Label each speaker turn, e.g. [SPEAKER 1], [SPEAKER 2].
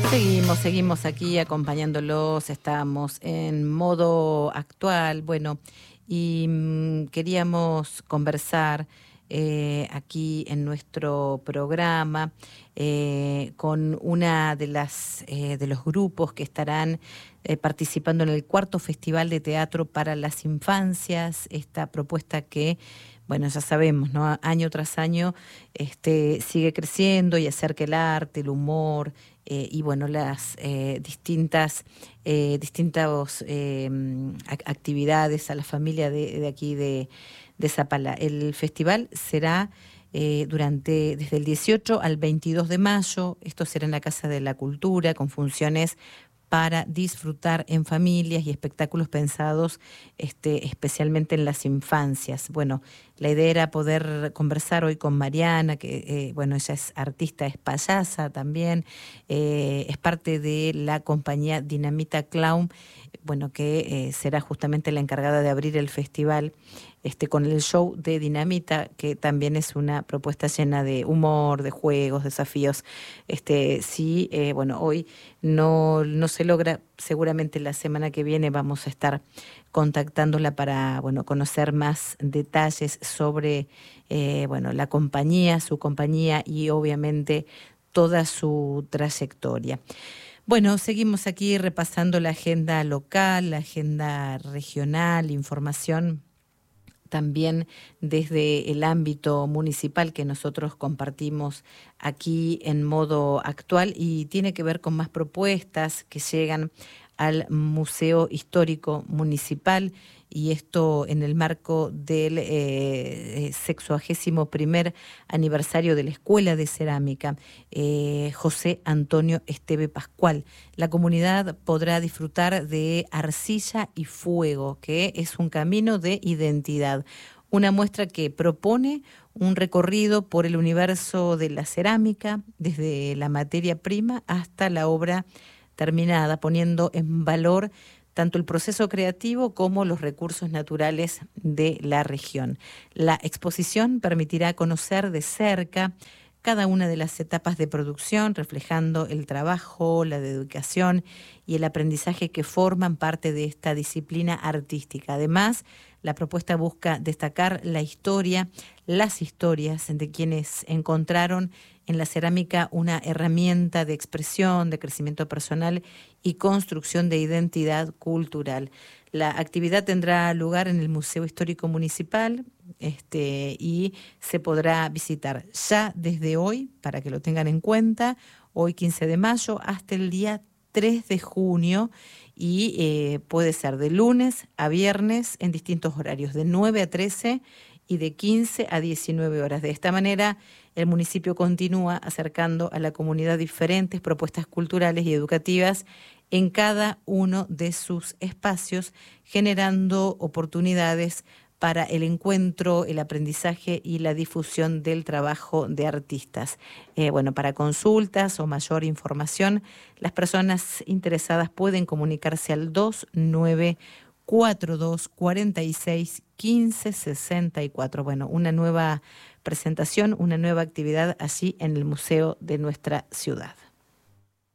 [SPEAKER 1] Seguimos aquí acompañándolos, estamos en modo actual, bueno, y queríamos conversar aquí en nuestro programa con una de de los grupos que estarán participando en el cuarto Festival de Teatro para las Infancias, esta propuesta que, bueno, ya sabemos, ¿no? Año tras año sigue creciendo y acerca el arte, el humor y bueno, las distintas actividades a la familia de aquí de Zapala. El festival será desde el 18 al 22 de mayo. Esto será en la Casa de la Cultura, con funciones para disfrutar en familias y espectáculos pensados especialmente en las infancias. Bueno, la idea era poder conversar hoy con Mariana, que bueno, ella es artista, es payasa también, es parte de la compañía Dinamita Clown, bueno, que será justamente la encargada de abrir el festival con el show de Dinamita, que también es una propuesta llena de humor, de juegos, desafíos. Sí, bueno, hoy no se logra, seguramente la semana que viene vamos a estar contactándola para, bueno, conocer más detalles sobre, bueno, la compañía, su compañía y obviamente toda su trayectoria. Bueno, seguimos aquí repasando la agenda local, la agenda regional, información también desde el ámbito municipal que nosotros compartimos aquí en modo actual y tiene que ver con más propuestas que llegan al Museo Histórico Municipal, y esto en el marco del 61º aniversario de la Escuela de Cerámica José Antonio Esteve Pascual. La comunidad podrá disfrutar de Arcilla y Fuego, que es un camino de identidad. Una muestra que propone un recorrido por el universo de la cerámica, desde la materia prima hasta la obra terminada, poniendo en valor tanto el proceso creativo como los recursos naturales de la región. La exposición permitirá conocer de cerca cada una de las etapas de producción, reflejando el trabajo, la dedicación y el aprendizaje que forman parte de esta disciplina artística. Además, la propuesta busca destacar las historias de quienes encontraron en la cerámica una herramienta de expresión, de crecimiento personal y construcción de identidad cultural. La actividad tendrá lugar en el Museo Histórico Municipal y se podrá visitar ya desde hoy, para que lo tengan en cuenta, hoy 15 de mayo hasta el día 3 de junio, y puede ser de lunes a viernes en distintos horarios, de 9 a 13 y de 15 a 19 horas. De esta manera, el municipio continúa acercando a la comunidad diferentes propuestas culturales y educativas en cada uno de sus espacios, generando oportunidades para el encuentro, el aprendizaje y la difusión del trabajo de artistas. Bueno, para consultas o mayor información, las personas interesadas pueden comunicarse al 2942 46 15 64. Bueno, una nueva presentación, una nueva actividad allí en el museo de nuestra ciudad.